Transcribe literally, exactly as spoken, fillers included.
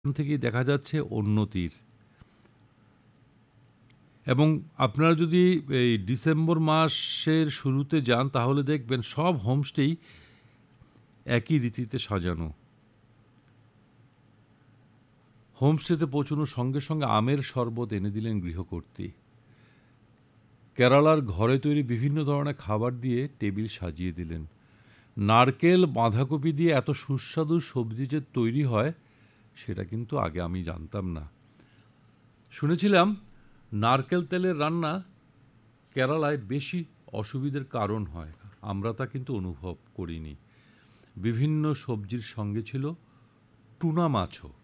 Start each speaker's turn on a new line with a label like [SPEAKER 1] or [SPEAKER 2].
[SPEAKER 1] এখান থেকেই দেখা যাচ্ছে উন্নতির। এবং আপনারা যদি এই ডিসেম্বর মাসের শুরুতে যান তাহলে দেখবেন সব হোমস্টেই একই রীতিতে সাজানো। হোমস্টেতে পৌঁছানোর সঙ্গে সঙ্গে আমের শরবত এনে দিলেন গৃহকর্ত্রী। কেরালার ঘরে তৈরি বিভিন্ন ধরনের খাবার দিয়ে টেবিল সাজিয়ে দিলেন। নারকেল বাঁধাকপি দিয়ে এত সুস্বাদু সবজি যে তৈরি হয় সেটা কিন্তু আগে আমি জানতাম না। শুনেছিলাম নারকেল তেলের রান্না কেরালায় বেশি অসুবিধার কারণ হয়, আমরা তা কিন্তু অনুভব করিনি। বিভিন্ন সবজির সঙ্গে ছিল টুনা মাছও।